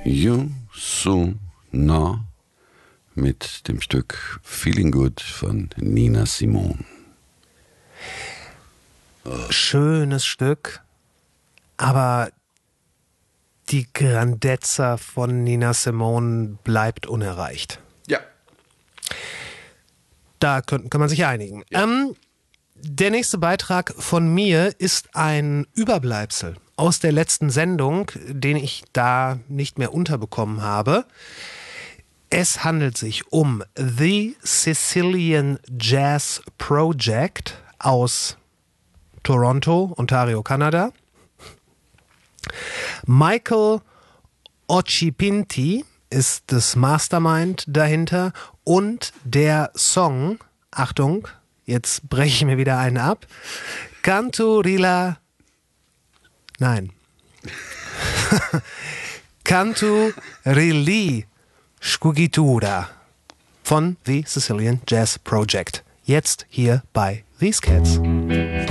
You So Na mit dem Stück Feeling Good von Nina Simone. Schönes Stück, aber die Grandezza von Nina Simone bleibt unerreicht. Ja. Da kann man sich einigen. Ja. Der nächste Beitrag von mir ist ein Überbleibsel aus der letzten Sendung, den ich da nicht mehr unterbekommen habe. Es handelt sich um The Sicilian Jazz Project aus Toronto, Ontario, Kanada. Michael Occhipinti ist das Mastermind dahinter und der Song, Achtung, jetzt breche ich mir wieder einen ab, Cantu Rili Scugitura von The Sicilian Jazz Project. Jetzt hier bei These Cats.